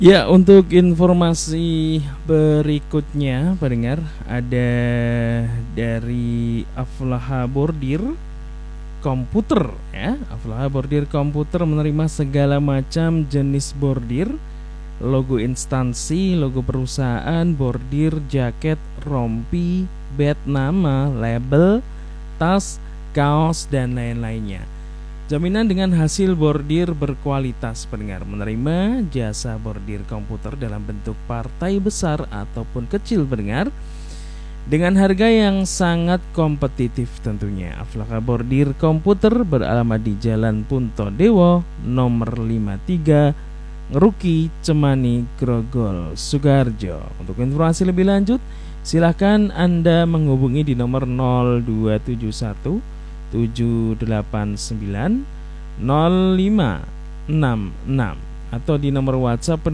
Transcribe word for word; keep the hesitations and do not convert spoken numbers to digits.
Ya, untuk informasi berikutnya pendengar, ada dari Aflaha Bordir Komputer ya. Aflaha Bordir Komputer menerima segala macam jenis bordir, logo instansi, logo perusahaan, bordir, jaket, rompi, bed nama, label, tas, kaos, dan lain-lainnya. Jaminan dengan hasil bordir berkualitas pendengar. Menerima jasa bordir komputer dalam bentuk partai besar ataupun kecil pendengar, dengan harga yang sangat kompetitif tentunya. Aflaha Bordir Komputer beralamat di Jalan Punto Dewo nomor lima puluh tiga, Ngeruki, Cemani, Grogol, Sukoharjo. Untuk informasi lebih lanjut silahkan Anda menghubungi di nomor nol dua tujuh satu tujuh delapan sembilan nol lima enam enam atau di nomor WhatsApp